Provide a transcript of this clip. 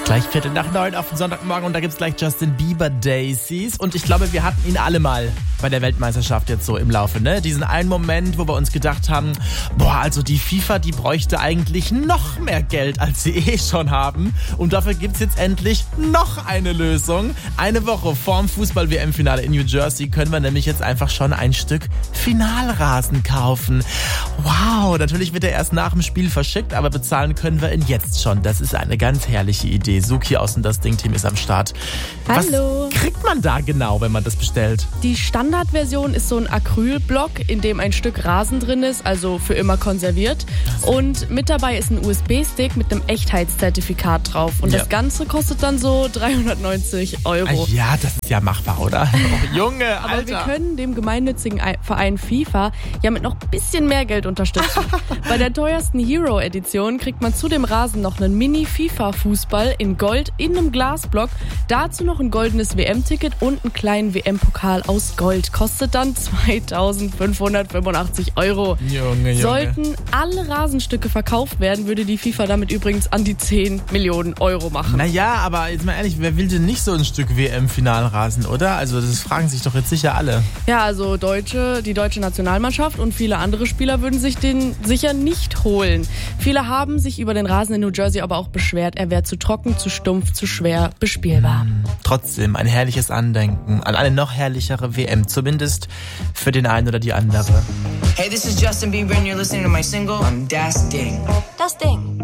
Gleich 8:15 auf den Sonntagmorgen und da gibt's gleich Justin Bieber Daisies. Und ich glaube, wir hatten ihn alle mal bei der Weltmeisterschaft jetzt so im Laufe, ne? Diesen einen Moment, wo wir uns gedacht haben, also die FIFA, die bräuchte eigentlich noch mehr Geld, als sie schon haben. Und dafür gibt's jetzt endlich noch eine Lösung. Eine Woche vorm Fußball-WM-Finale in New Jersey können wir nämlich jetzt einfach schon ein Stück Finalrasen kaufen. Wow, natürlich wird er erst nach dem Spiel verschickt, aber bezahlen können wir ihn jetzt schon. Das ist eine ganz herrliche Idee. Suki aus dem Das Ding-Team ist am Start. Hallo. Was kriegt man da genau, wenn man das bestellt? Die Standardversion ist so ein Acrylblock, in dem ein Stück Rasen drin ist, also für immer konserviert. Und mit dabei ist ein USB-Stick mit einem Echtheitszertifikat drauf. Und das Ganze kostet dann so 390 €. Ja, das ist ja machbar, oder? Oh, Junge, Alter. Aber wir können dem gemeinnützigen Verein FIFA ja mit noch ein bisschen mehr Geld unterstützen. Bei der teuersten Hero-Edition kriegt man zu dem Rasen noch einen Mini-FIFA-Fußball in Gold in einem Glasblock. Dazu noch ein goldenes WM-Ticket und einen kleinen WM-Pokal aus Gold. Kostet dann 2.585 €. Junge. Sollten alle Rasenstücke verkauft werden, würde die FIFA damit übrigens an die 10 Millionen € machen. Naja, aber jetzt mal ehrlich, wer will denn nicht so ein Stück WM-Finalrasen, oder? Also das fragen sich doch jetzt sicher alle. Ja, also die deutsche Nationalmannschaft und viele andere Spieler würden sich den sicher nicht holen. Viele haben sich über den Rasen in New Jersey aber auch beschwert, er wäre zu trocken, zu stumpf, zu schwer bespielbar. Trotzdem ein herrliches Andenken an eine noch herrlichere WM, zumindest für den einen oder die andere. Hey, this is Justin Bieber and you're listening to my single, Das Ding. Das Ding.